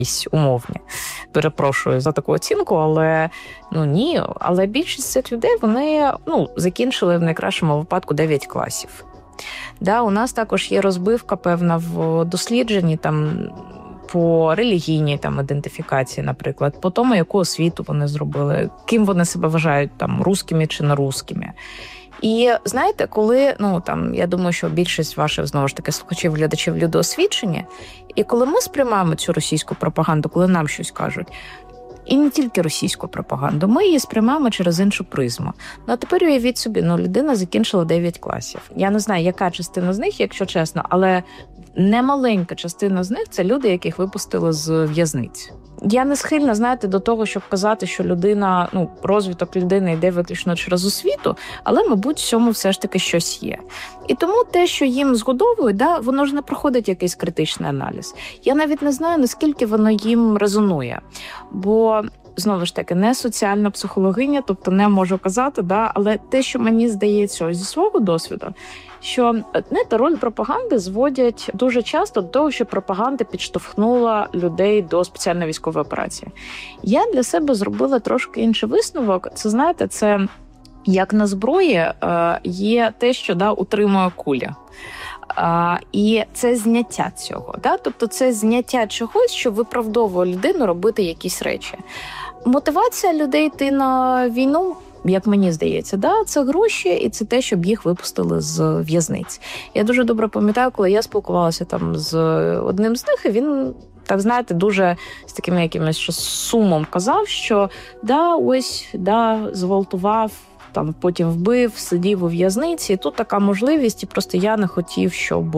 умовні. Перепрошую за таку оцінку, але ні. Але більшість цих людей, вони закінчили в найкращому випадку 9 класів. Да, у нас також є розбивка певна в дослідженні по релігійній ідентифікації, наприклад, по тому, яку освіту вони зробили, ким вони себе вважають, русскими чи не русскими. І знаєте, коли, я думаю, що більшість ваших, знову ж таки, слухачів, глядачів людоосвідчені, і коли ми сприймаємо цю російську пропаганду, коли нам щось кажуть, і не тільки російську пропаганду, ми її сприймаємо через іншу призму. А тепер уявіть собі, людина закінчила 9 класів. Я не знаю, яка частина з них, якщо чесно, але немаленька частина з них – це люди, яких випустили з в'язниць. Я не схильна, знаєте, до того, щоб казати, що людина, розвиток людини йде виключно через освіту, але, мабуть, в цьому все ж таки щось є. І тому те, що їм згодовують, воно ж не проходить якийсь критичний аналіз. Я навіть не знаю, наскільки воно їм резонує. Бо, знову ж таки, не соціальна психологиня, тобто не можу казати, але те, що мені здається зі свого досвіду, що роль пропаганди зводять дуже часто до того, що пропаганда підштовхнула людей до спеціальної військової операції. Я для себе зробила трошки інший висновок. Це, знаєте, це як на зброї є те, що утримує куля. І це зняття цього. Тобто це зняття чогось, що виправдовує людину робити якісь речі. Мотивація людей йти на війну, як мені здається, це гроші, і це те, щоб їх випустили з в'язниць. Я дуже добре пам'ятаю, коли я спілкувалася з одним з них, і він, дуже з таким якимось сумом казав, що зґвалтував, потім вбив, сидів у в'язниці, і тут така можливість, і просто я не хотів, щоб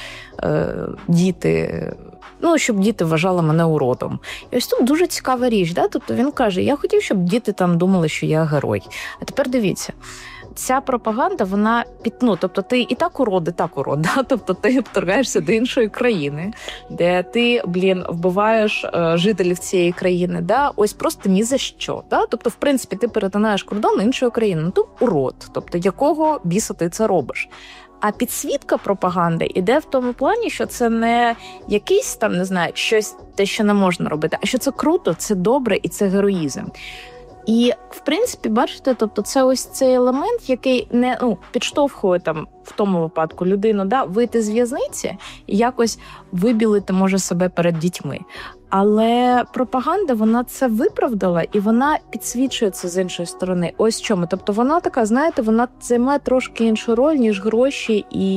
щоб діти вважали мене уродом. І ось тут дуже цікава річ, тобто він каже, я хотів, щоб діти думали, що я герой. А тепер дивіться, ця пропаганда, вона тобто ти і так урод, тобто ти вторгаєшся до іншої країни, де ти, вбиваєш жителів цієї країни, ось просто ні за що, тобто, в принципі, ти перетинаєш кордон іншої країни, ти урод, тобто, якого біса ти це робиш? А підсвітка пропаганди іде в тому плані, що це не якийсь щось, те, що не можна робити, а що це круто, це добре і це героїзм. І, в принципі, бачите, тобто це ось цей елемент, який не підштовхує в тому випадку людину вийти з в'язниці і якось вибілити може себе перед дітьми. Але пропаганда, вона це виправдала, і вона підсвічує це з іншої сторони. Ось чому. Тобто вона така, знаєте, вона займає трошки іншу роль, ніж гроші і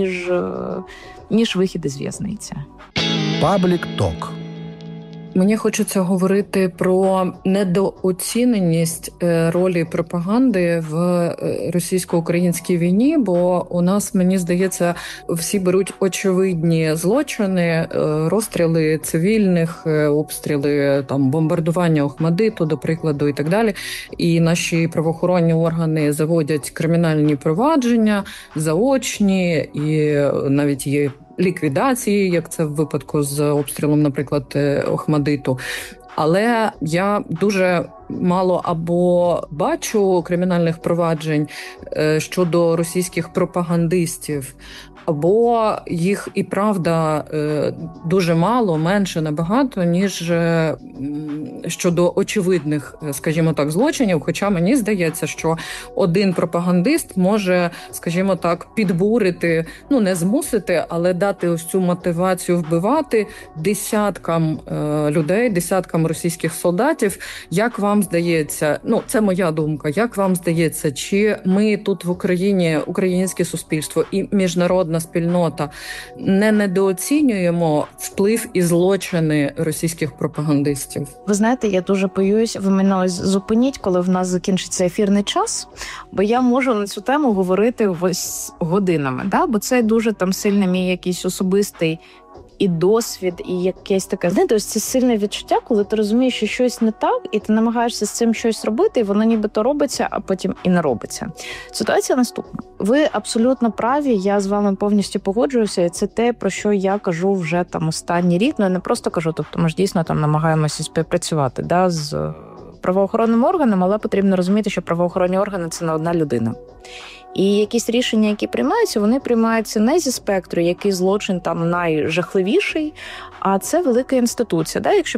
ніж вихід із в'язниці. Паблік Ток. Мені хочеться говорити про недооціненість ролі пропаганди в російсько-українській війні, бо у нас, мені здається, всі беруть очевидні злочини, розстріли цивільних, обстріли, бомбардування Охмадиту, до прикладу, і так далі. І наші правоохоронні органи заводять кримінальні провадження, заочні, і навіть є ліквідації, як це в випадку з обстрілом, наприклад, Охмадиту. Але я дуже мало або бачу кримінальних проваджень щодо російських пропагандистів, або їх і правда дуже мало, менше набагато, ніж щодо очевидних, скажімо так, злочинів. Хоча мені здається, що один пропагандист може, скажімо так, підбурити, не змусити, але дати ось цю мотивацію вбивати десяткам людей, десяткам російських солдатів. Як вам здається, це моя думка, як вам здається, чи ми тут в Україні, українське суспільство і міжнародна спільнота не недооцінюємо вплив і злочини російських пропагандистів? Ви знаєте, я дуже боюсь, ви мене ось зупиніть, коли в нас закінчиться ефірний час, бо я можу на цю тему говорити ось годинами, бо це дуже сильний мій якийсь особистий і досвід, і якесь таке, знаєте, ось це сильне відчуття, коли ти розумієш, що щось не так, і ти намагаєшся з цим щось робити, і воно нібито робиться, а потім і не робиться. Ситуація наступна. Ви абсолютно праві, я з вами повністю погоджуюся, і це те, про що я кажу вже останній рік, я не просто кажу, тобто ми ж дійсно намагаємося співпрацювати, з правоохоронним органом, але потрібно розуміти, що правоохоронні органи – це не одна людина. І якісь рішення, які приймаються, вони приймаються не зі спектру, який злочин там найжахливіший, а це велика інституція. Да? Якщо